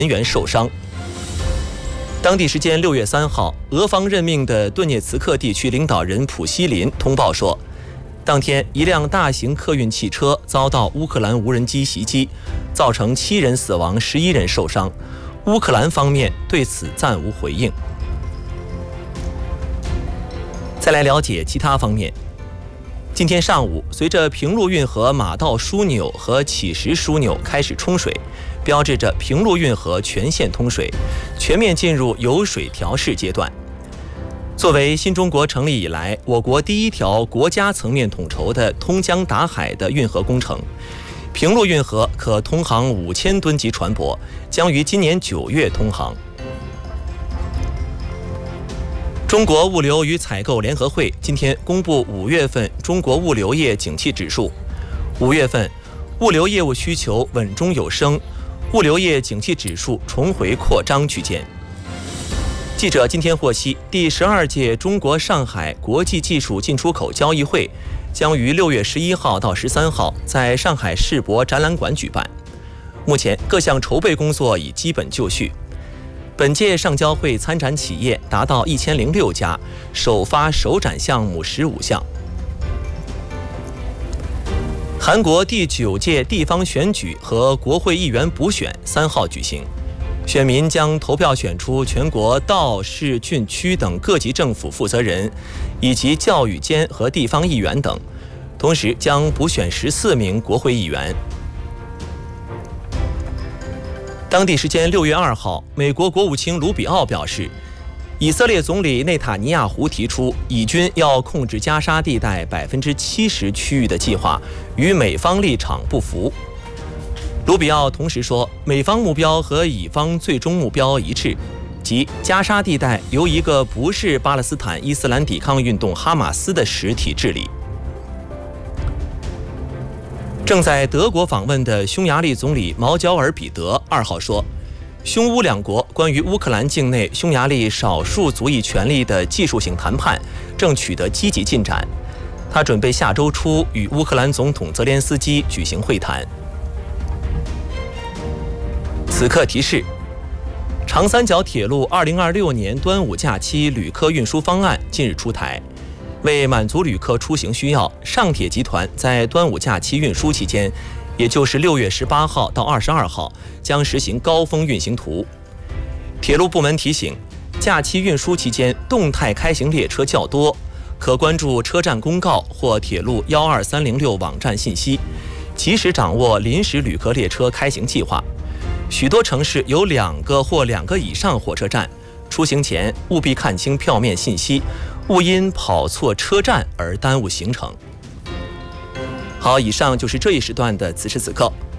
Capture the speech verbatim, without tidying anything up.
人员受伤。当地时间六月三号，俄方任命的顿涅茨克地区领导人普希林通报说，当天一辆大型客运汽车遭到乌克兰无人机袭击，造成七人死亡，十一人受伤。乌克兰方面对此暂无回应。再来了解其他方面。今天上午，随着平陆运河马道枢纽和乞石枢纽开始冲水，标志着平陆运河全线通水，全面进入有水调试阶段。作为新中国成立以来我国第一条国家层面统筹的通江达海的运河工程，平陆运河可通航五千吨级船舶，将于今年九月通航。中国物流与采购联合会今天公布五月份中国物流业景气指数。五月份物流业务需求稳中有升，物流业景气指数重回扩张区间。记者今天获悉，第十二届中国上海国际技术进出口交易会将于六月十一号到十三号在上海世博展览馆举办。目前各项筹备工作已基本就绪。本届上交会参展企业达到一千零六家，首发首展项目十五项。韩国第九届地方选举和国会议员补选三号举行，选民将投票选出全国道、市、郡、区等各级政府负责人，以及教育监和地方议员等，同时将补选十四名国会议员。当地时间六月二号，美国国务卿卢比奥表示，以色列总理内塔尼亚胡提出以军要控制加沙地带百分之七十区域的计划与美方立场不符。卢比奥同时说，美方目标和以方最终目标一致，即加沙地带由一个不是巴勒斯坦伊斯兰抵抗运动哈马斯的实体治理。正在德国访问的匈牙利总理毛焦尔彼得二号说，匈乌两国关于乌克兰境内匈牙利少数族裔权利的技术性谈判正取得积极进展，他准备下周初与乌克兰总统泽连斯基举行会谈。此刻提示，长三角铁路二零二六年端午假期旅客运输方案近日出台。为满足旅客出行需要，上铁集团在端午假期运输期间，也就是六月十八号到二十二号，将实行高峰运行图。铁路部门提醒，假期运输期间动态开行列车较多，可关注车站公告或铁路一二三零六网站信息，及时掌握临时旅客列车开行计划。许多城市有两个或两个以上火车站，出行前务必看清票面信息，勿因跑错车站而耽误行程。好，以上就是这一时段的此时此刻。